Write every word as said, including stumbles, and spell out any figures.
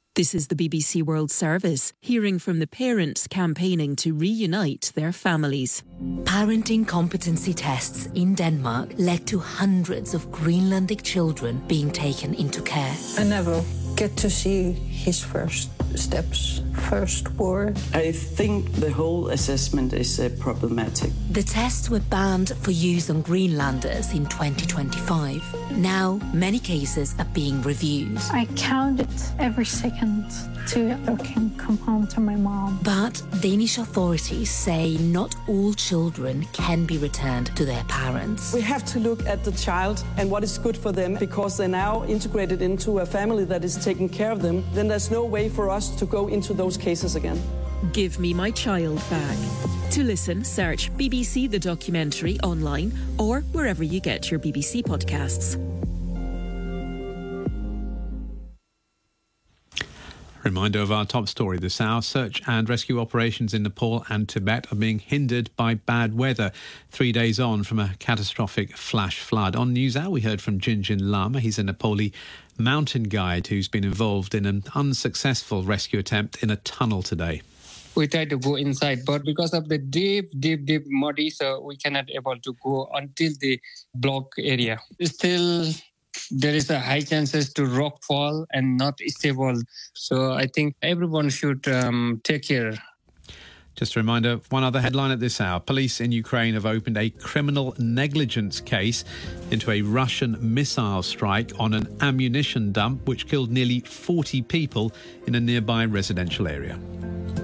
This is the B B C World Service, hearing from the parents campaigning to reunite their families. Parenting competency tests in Denmark led to hundreds of Greenlandic children being taken into care. I never get to see his first steps, first word. I think the whole assessment is uh, problematic. The tests were banned for use on Greenlanders in twenty twenty-five. Now, many cases are being reviewed. I counted every second till I can come home to my mom. But Danish authorities say not all children can be returned to their parents. We have to look at the child and what is good for them, because they're now integrated into a family that is taking care of them. Then there's no way for us to go into those cases again. Give me my child back. To listen, search B B C The Documentary online or wherever you get your B B C podcasts. Reminder of our top story this hour. Search and rescue operations in Nepal and Tibet are being hindered by bad weather, three days on from a catastrophic flash flood. On NewsHour, we heard from Jinjin Lama. He's a Nepali mountain guide who's been involved in an unsuccessful rescue attempt in a tunnel today. We tried to go inside, but because of the deep, deep, deep muddy, so we cannot able to go until the block area. Still, there is a high chances to rock fall and not stable. So I think everyone should um, take care. Just a reminder, one other headline at this hour. Police in Ukraine have opened a criminal negligence case into a Russian missile strike on an ammunition dump which killed nearly forty people in a nearby residential area.